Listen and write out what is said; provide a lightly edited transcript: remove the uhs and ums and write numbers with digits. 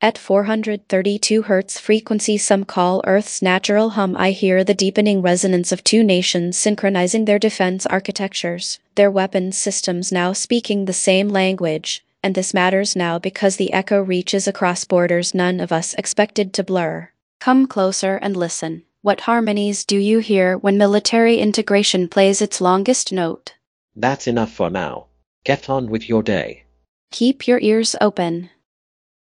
At 432 Hz frequency some call Earth's natural hum, I hear the deepening resonance of two nations synchronizing their defense architectures, their weapons systems now speaking the same language, and this matters now because the echo reaches across borders none of us expected to blur. Come closer and listen. What harmonies do you hear when military integration plays its longest note? That's enough for now. Get on with your day. Keep your ears open.